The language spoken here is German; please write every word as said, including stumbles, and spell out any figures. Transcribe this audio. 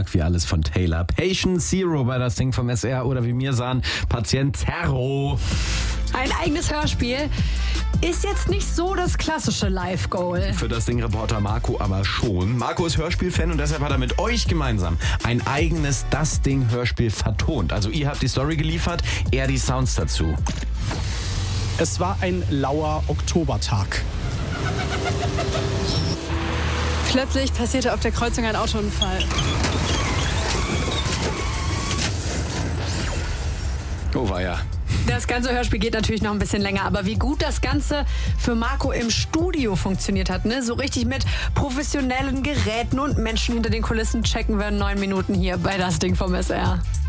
stark wie alles von Taylor. Patient Zero bei das Ding vom S R oder wie mir sahen, Patient Zero. Ein eigenes Hörspiel ist jetzt nicht so das klassische Live-Goal. Für das Ding Reporter Marco aber schon. Marco ist Hörspielfan und deshalb hat er mit euch gemeinsam ein eigenes Das Ding Hörspiel vertont. Also ihr habt die Story geliefert, er die Sounds dazu. Es war ein lauer Oktobertag. Plötzlich passierte auf der Kreuzung ein Autounfall. Oh weia. Das ganze Hörspiel geht natürlich noch ein bisschen länger, aber wie gut das Ganze für Marco im Studio funktioniert hat, ne? So richtig mit professionellen Geräten und Menschen hinter den Kulissen checken wir in neun Minuten hier bei Das Ding vom S R.